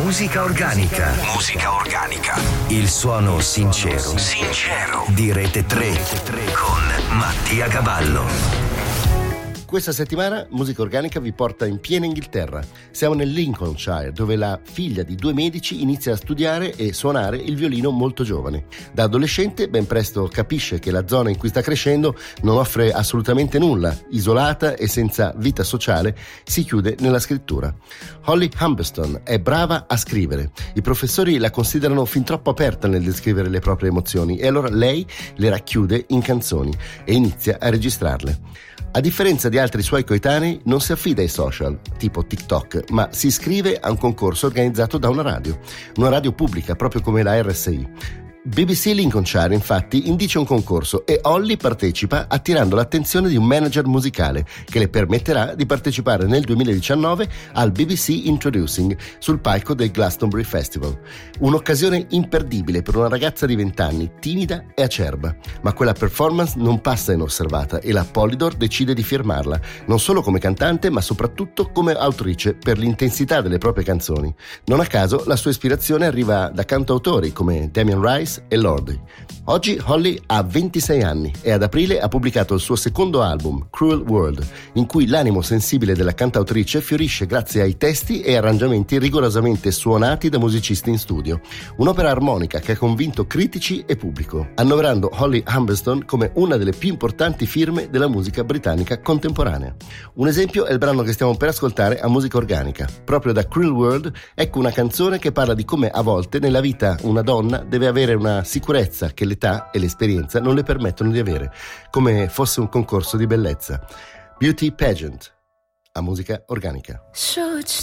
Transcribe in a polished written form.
Musica organica. Musica organica. Il suono sincero di Rete 3 con Mattia Cavallo. Questa settimana Musica Organica vi porta in piena Inghilterra. Siamo nel Lincolnshire, dove la figlia di 2 medici inizia a studiare e suonare il violino molto giovane. Da adolescente ben presto capisce che la zona in cui sta crescendo non offre assolutamente nulla, isolata e senza vita sociale, si chiude nella scrittura. Holly Humberstone è brava a scrivere. I professori la considerano fin troppo aperta nel descrivere le proprie emozioni e allora lei le racchiude in canzoni e inizia a registrarle. A differenza di altri suoi coetanei, non si affida ai social, tipo TikTok, ma si iscrive a un concorso organizzato da una radio pubblica, proprio come la RSI. BBC Lincolnshire infatti indice un concorso e Holly partecipa attirando l'attenzione di un manager musicale che le permetterà di partecipare nel 2019 al BBC Introducing sul palco del Glastonbury Festival. Un'occasione imperdibile per una ragazza di 20 anni, timida e acerba, ma quella performance non passa inosservata e la Polydor decide di firmarla, non solo come cantante ma soprattutto come autrice per l'intensità delle proprie canzoni. Non a caso la sua ispirazione arriva da cantautori come Damien Rice e Lordi. Oggi Holly ha 26 anni e ad aprile ha pubblicato il suo secondo album, Cruel World, in cui l'animo sensibile della cantautrice fiorisce grazie ai testi e arrangiamenti rigorosamente suonati da musicisti in studio. Un'opera armonica che ha convinto critici e pubblico, annoverando Holly Humberstone come una delle più importanti firme della musica britannica contemporanea. Un esempio è il brano che stiamo per ascoltare a Musica Organica. Proprio da Cruel World ecco una canzone che parla di come a volte nella vita una donna deve avere una sicurezza che l'età e l'esperienza non le permettono di avere, come fosse un concorso di bellezza. Beauty Pageant, a Musica Organica. So it's